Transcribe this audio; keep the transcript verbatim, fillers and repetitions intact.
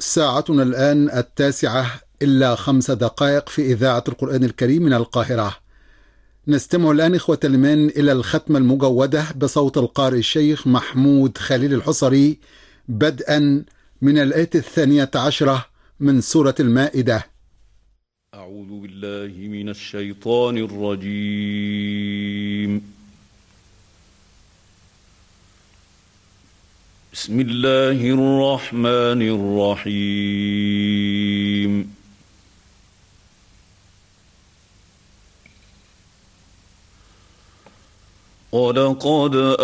ساعتنا الآن التاسعة إلا خمس دقائق في إذاعة القرآن الكريم من القاهرة. نستمع الآن إخوة الإيمان إلى الختمة المجودة بصوت القارئ الشيخ محمود خليل الحصري بدءا من الآية الثانية عشرة من سورة المائدة. أعوذ بالله من الشيطان الرجيم. بسم الله الرحمن الرحيم. ولقد